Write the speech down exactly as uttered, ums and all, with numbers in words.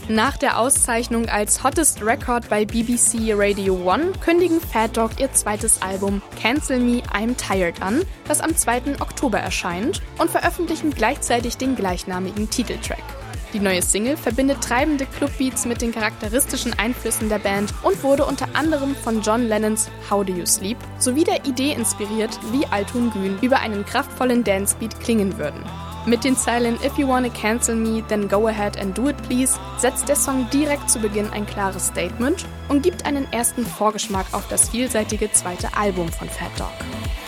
Nach der Auszeichnung als Hottest Record bei B B C Radio One kündigen Phat Dog ihr zweites Album Cancel Me, I'm Tired an, das am zweiten Oktober erscheint, und veröffentlichen gleichzeitig den gleichnamigen Titeltrack. Die neue Single verbindet treibende Clubbeats mit den charakteristischen Einflüssen der Band und wurde unter anderem von John Lennons How Do You Sleep sowie der Idee inspiriert, wie Altun Gün über einen kraftvollen Dancebeat klingen würden. Mit den Zeilen If you wanna cancel me, then go ahead and do it please setzt der Song direkt zu Beginn ein klares Statement und gibt einen ersten Vorgeschmack auf das vielseitige zweite Album von Phat Dog.